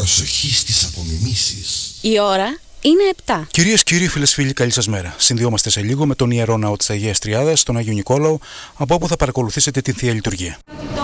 Προσοχή στις απομιμήσεις. Η ώρα είναι 7. Κυρίες και κύριοι, φίλες φίλοι, καλή σας μέρα. Συνδυόμαστε σε λίγο με τον Ιερό Ναό της Αγίας Τριάδας, τον Άγιο Νικόλαο, από όπου θα παρακολουθήσετε την Θεία Λειτουργία.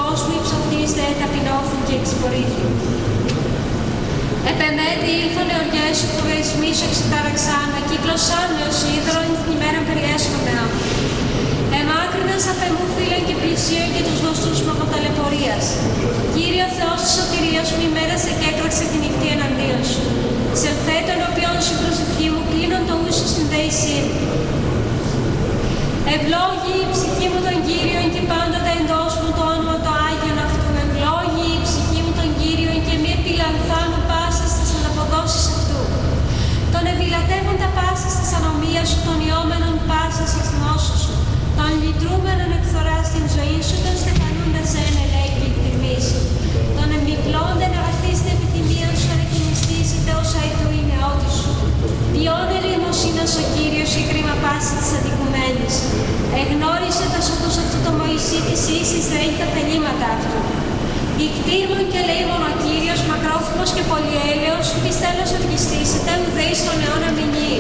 Επεμέτη ήλθον εωριές σου φορεσμίσου εξετάραξαν, κύκλωσαν έως ίδρων την ημέρα περιέσχομαι. Εμάκρυνας απ' εμού φίλων και πλησίων και τους γνωστούς μου από ταλαιπωρίας. Κύριε Θεός της σωτηρίας μου, ημέρας εκέκραξε τη νυχτή εναντίον σου. Σε θέτω ενώπιον σου προσευχή μου, κλείνον το ούσο στην δέησή μου. Ευλόγη η ψυχή μου τον Κύριον και πάντοτε εντός μου το όνομα το Άγιον αυτού. Ευλόγη η ψυχή μου τον Κύριον και μη επιλανθάνω πάσα στις αναποδόσεις αυτού. Τον ευηλατεύουν τα πάσα στις ανομίας σου, τον ιόμενον πάσα στις νόσους σου. Τον λυτρούμενον εκθορά στην ζωή σου, τον στεφανούντας ένα ελέγχη εκτιμής. Τον εμπιπλώντεν αγαθίστε επιθυμία σου, ανεκκινιστήσετε όσα ηθού η νεότη σου. Ποιόν ελεημοσύνας ο Κύριος η κρίμα πάση της αδικουμένης. Εγνώρισε τα σωτούς αυτού το Μωυσή της ίσης ρέει τα θελήματα αυτού. Ικτήμων και λέημον ο Κύριος, μακρόθυμος και πολυέλεος, πιστέλος ορκιστήσετε, ουδέης στον αιώνα μηνύει.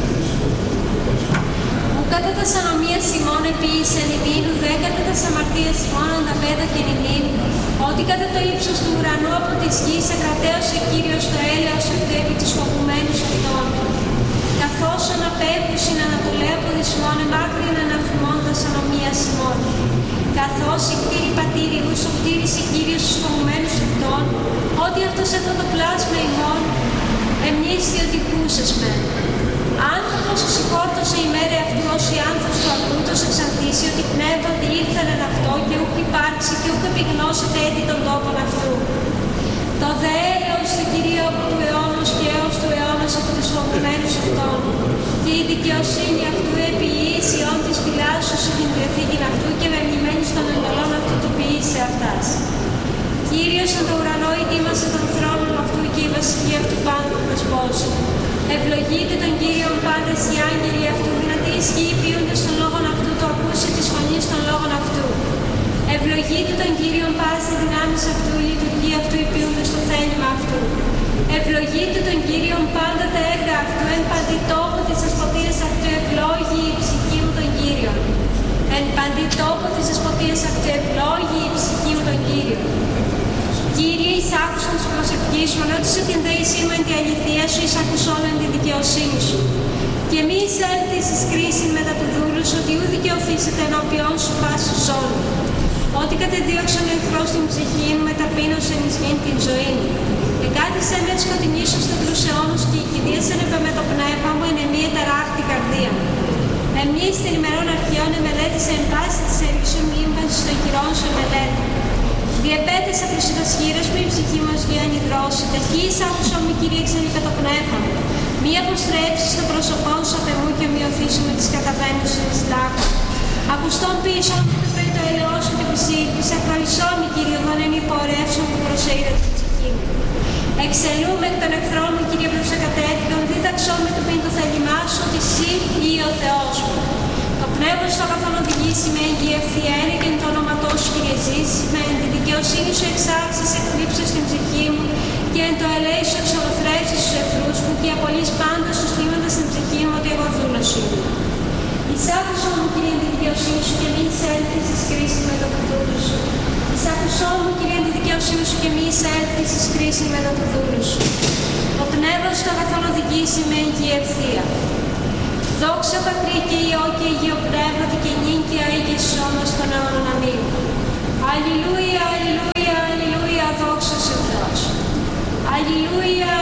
Κατά τας ανομίας ημών επίησεν ημίν, ουδέ κατά τας αμαρτίας ημών ανταπέδα και νημήν, ότι κατά το ύψος του ουρανού από της γης εκρατέωσε Κύριος το έλεος αυτού επί τους φοβουμένους αυτών. Καθώς αναπέμπουσιν ανατολέ από δυσμών, εμάκρυν αναφημών τας ανομίας ημών. Καθώς η κτήρη πατήρη ους κτήρισε Κύριος τους φοβουμένους αυτών, ότι αυτός εδώ το πλάσμα ημών, εμνίσθη ότι κούσες με. Άνθρωπος ο σηκώτωσε η μέρα αυτού ως οι άνθρωπος του ακούτος εξαντήσει ότι πνεύματι ήρθανεν αυτό και ούκ υπάρξει και ούκ επιγνώσετε έτη των τόπων αυτού. Το δε έλεος του Κυρίου από του αιώνος και έως του αιώνος από τους φοβουμένους αυτών. Και η δικαιοσύνη αυτού επί ίσιον της φυλάσσους την διαθήκην αυτού και μεμνημένης των εντολών αυτού του ποιήσε αυτάς. Κύριος εν το ουρανό ετοίμασε τον θρόνον αυτού και η βασιλεία αυτού πάντου δεσπόζει. Ευλογείτε τον Κύριον πάντες οι άγγελοι αυτού, δυνατοί ισχύοι ποιούντες των λόγων αυτού, το ακούσε της φωνής των λόγων αυτού. Ευλογείτε τον Κύριον πάση δυνάμεις αυτού, η λειτουργία αυτού ποιούντες το θέλημα αυτού. Ευλογείτε τον Κύριον πάντα τα έργα αυτού, εν παντή τόπο της ασποτείας αυτού, ευλόγη η ψυχή μου τον Κύριον. Εν παντή τόπο της ασποτείας αυτού, ευλόγη η ψυχή μου τον Κύριον. Κύριε, εις άκουσον της προσευχής σου, ανώτισε την δέησή μου εν τη αληθεία σου, εις ακουσόν εν τη δικαιοσύνη σου. Και μη εισέλθεις εις κρίση μετά του δούλου σου, ότι ου δικαιωθήσετε ενώπιόν σου πάσου ζώνη. Ότι κατεδίωξον εχθρός την ψυχή μου, μεταπείνωσεν εις γην την ζωή μου. Εκάτισε με τη σκοτεινή σου στα τους αιώνους και κηδίασεν επ' με το πνεύμα μου, εν εμεί εταράχτη καρδία μου. Εμείς την ημερών αρχαίων εμελέτησε εν πάση της ερήξου μήμβασης των χειρών σου εμελέτη. Διεπέτεσα προς τα σχήρες μου η ψυχή μας γιάνει δρόση. Ταχύς άκουσα μου, Κύριε, εξελίκα το πνεύμα μου. Μη αποστρέψεις το πρόσωπό σου απ' εμού και ομοιωθήσου με τις καταβαίνουσες λάκου. Ακουστών πίσω μου το φέρει το ελαιό σου και ψήφισα. Προϊσόμη, Κύριε, εγώ εν υπορεύσω που προσέειρε την ψυχή μου. Εξελούμε εκ των εχθρών μου, Κύριε, προσεκατέφυγαν. Δίδαξό με το πίν το θέλημά σου, ότι εσύ ή ο Θεός μου. Το πνεύμα στο αγαθόν οδηγήσει με εγγύη ευθεία και εν το όνοματό σου, Κύριε, ζήσει με εν τη δικαιοσύνη σου εξάξεις, εκθλίψεις στην ψυχή μου και εν το ελέη σου εξολοθρεύσεις στους εχθρούς μου και απολύς πάντα στους θύματα στην ψυχή μου ότι εγώ δούλος σου. Εισάκουσό μου, Κύριε, εν τη δικαιοσύνη σου και μη εισέλθεις εις κρίση με το δούλου σου. Εισάκουσό μου, Κύριε, εν τη δικαιοσύνη σου και μη εισέλθεις εις κρίση με το δούλου σου. Το πνεύμα στο αγαθόν οδηγήσει με εγγύη ευθεία. Δόξα Πατρί και Υιό και Αγίο Πνεύματι και νυν και αεί και σώμα στον αιώνων αμήν. Αλληλούια, αλληλούια, αλληλούια, δόξα σε Θεός. Αλληλούια,